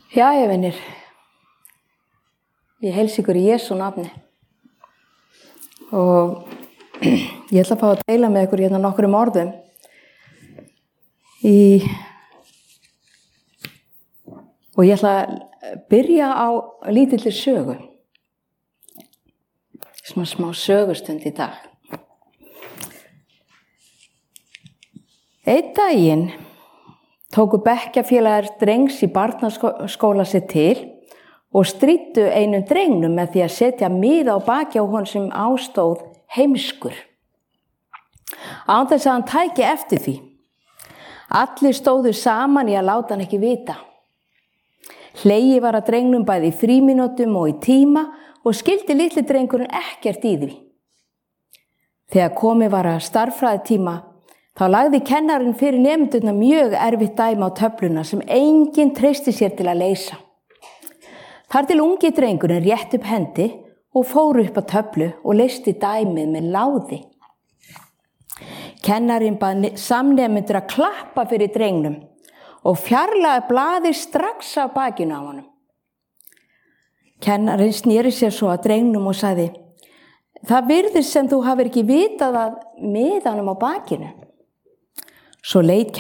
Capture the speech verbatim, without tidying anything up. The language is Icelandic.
Jæja, vinir. Ég heilsa ykkur í Jesú nafni. Og ég ætla að fá að deila með ykkur hérna nokkrum orðum í og ég ætla að byrja á lítilli sögu. Svona smá sögustund í dag. Einn daginn tóku bekkjarfélagar drengs í barnaskóla sér til og stríddu einum drengnum með því að setja miða á baki á honum sem ástóð heimskur. Án þess að hann tæki eftir því. Allir stóðu saman í að láta hann ekki vita. Hlegið var að drengnum bæði í frímínútum og í tíma og skildi litli drengurinn ekkert í því. Þegar komið var að stærðfræðitíma þá lagði kennarinn fyrir nemendurna mjög erfitt dæmi á töfluna sem enginn treysti sér til að leysa. Þar til ungi drengurinn rétt upp hendi og fór upp að töflu og leysti dæmið með láði. Kennarinn bað samnemendur að klappa fyrir drengnum og fjarlægði blaðið strax af bakinu á honum. Kennarinn sneri sér svo að drengnum og sagði: "Það virðist sem þú hafir ekki vitað að miðanum á bakinu." Svo leit